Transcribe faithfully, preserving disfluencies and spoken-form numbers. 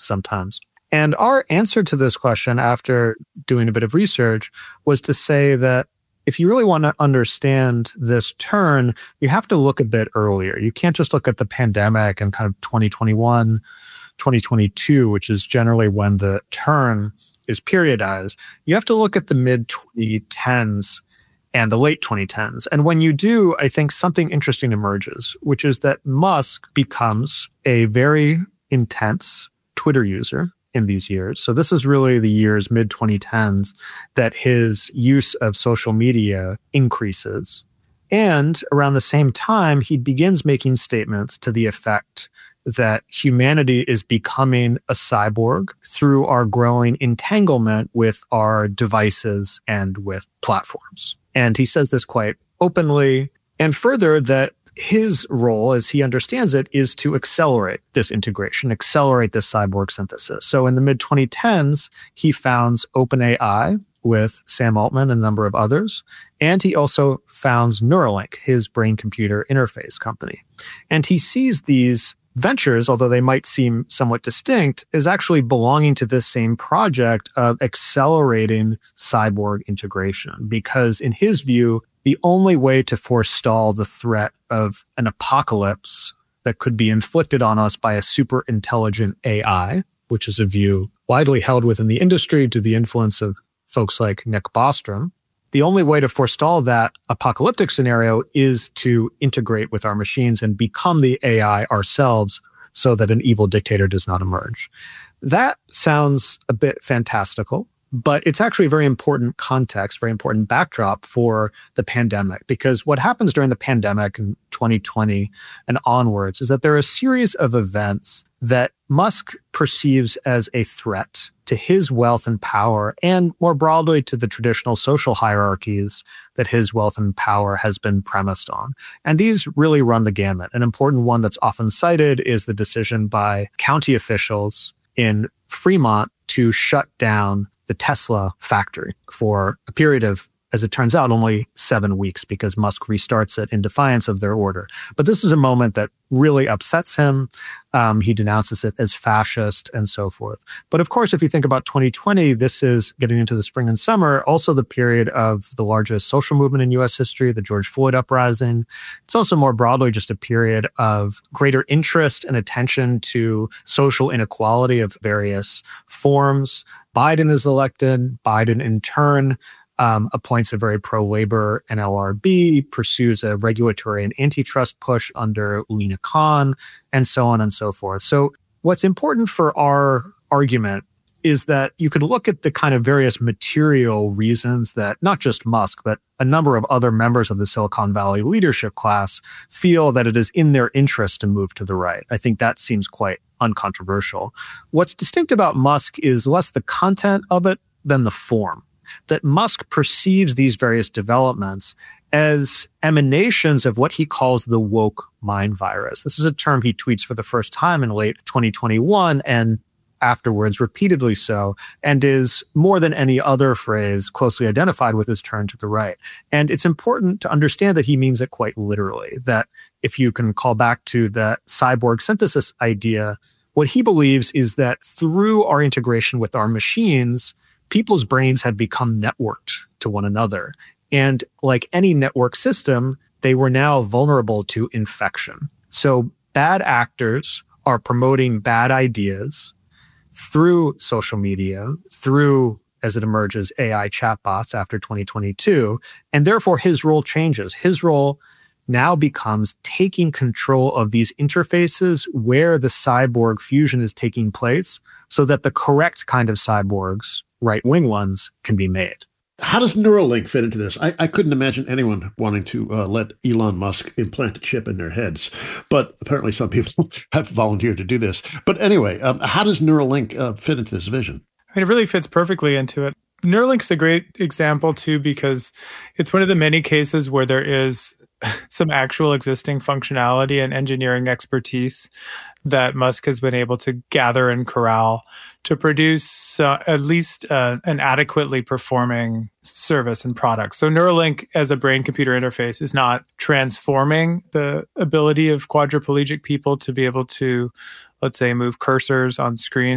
sometimes. And our answer to this question after doing a bit of research was to say that if you really want to understand this turn, you have to look a bit earlier. You can't just look at the pandemic and kind of twenty twenty-one, twenty twenty-two, which is generally when the turn is periodized. You have to look at the mid twenty tens and the late twenty tens. And when you do, I think something interesting emerges, which is that Musk becomes a very intense Twitter user in these years. So this is really the years mid twenty tens that his use of social media increases. And around the same time, he begins making statements to the effect that humanity is becoming a cyborg through our growing entanglement with our devices and with platforms. And he says this quite openly. And further, that his role, as he understands it, is to accelerate this integration, accelerate this cyborg synthesis. So in the mid twenty tens, he founds OpenAI with Sam Altman and a number of others. And he also founds Neuralink, his brain-computer interface company. And he sees these ventures, although they might seem somewhat distinct, is actually belonging to this same project of accelerating cyborg integration. Because in his view, the only way to forestall the threat of an apocalypse that could be inflicted on us by a super intelligent A I, which is a view widely held within the industry due to the influence of folks like Nick Bostrom, the only way to forestall that apocalyptic scenario is to integrate with our machines and become the A I ourselves so that an evil dictator does not emerge. That sounds a bit fantastical, but it's actually a very important context, very important backdrop for the pandemic. Because what happens during the pandemic in twenty twenty and onwards is that there are a series of events that Musk perceives as a threat to his wealth and power, and more broadly to the traditional social hierarchies that his wealth and power has been premised on. And these really run the gamut. An important one that's often cited is the decision by county officials in Fremont to shut down the Tesla factory for a period of, as it turns out, only seven weeks because Musk restarts it in defiance of their order. But this is a moment that really upsets him. Um, he denounces it as fascist and so forth. But of course, if you think about twenty twenty, this is getting into the spring and summer, also the period of the largest social movement in U S history, the George Floyd uprising. It's also more broadly just a period of greater interest and attention to social inequality of various forms. Biden is elected. Biden, in turn, Um, appoints a very pro-labor N L R B, pursues a regulatory and antitrust push under Lina Khan, and so on and so forth. So what's important for our argument is that you could look at the kind of various material reasons that not just Musk, but a number of other members of the Silicon Valley leadership class feel that it is in their interest to move to the right. I think that seems quite uncontroversial. What's distinct about Musk is less the content of it than the form. That Musk perceives these various developments as emanations of what he calls the woke mind virus. This is a term he tweets for the first time in late twenty twenty-one and afterwards repeatedly so, and is more than any other phrase closely identified with his turn to the right. And it's important to understand that he means it quite literally, that if you can call back to the cyborg synthesis idea, what he believes is that through our integration with our machines, people's brains had become networked to one another. And like any network system, they were now vulnerable to infection. So bad actors are promoting bad ideas through social media, through, as it emerges, A I chatbots after twenty twenty-two. And therefore, his role changes. His role now becomes taking control of these interfaces where the cyborg fusion is taking place so that the correct kind of cyborgs, right-wing ones, can be made. How does Neuralink fit into this? I, I couldn't imagine anyone wanting to uh, let Elon Musk implant a chip in their heads, but apparently some people have volunteered to do this. But anyway, um, how does Neuralink uh, fit into this vision? I mean, it really fits perfectly into it. Neuralink's a great example, too, because it's one of the many cases where there is some actual existing functionality and engineering expertise that Musk has been able to gather and corral to produce uh, at least uh, an adequately performing service and product. So Neuralink as a brain-computer interface is not transforming the ability of quadriplegic people to be able to, let's say, move cursors on screen